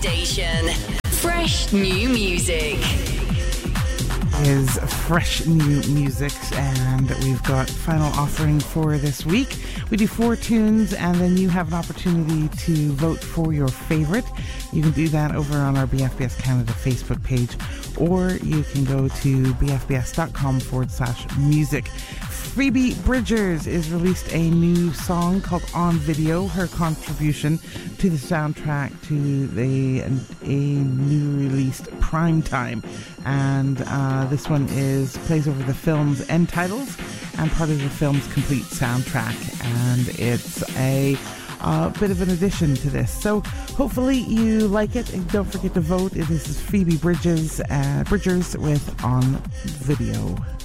Station. Fresh new music. Is fresh new music, and we've got final offering for this week. We do 4 tunes, and then you have an opportunity to vote for your favorite. You can do that over on our BFBS Canada Facebook page, or you can go to bfbs.com/music. Phoebe Bridgers has released a new song called On Video, her contribution to the soundtrack to a new released Primetime. And this one plays over the film's end titles and part of the film's complete soundtrack. And it's a bit of an addition to this. So hopefully you like it, and don't forget to vote. This is Phoebe Bridgers with On Video.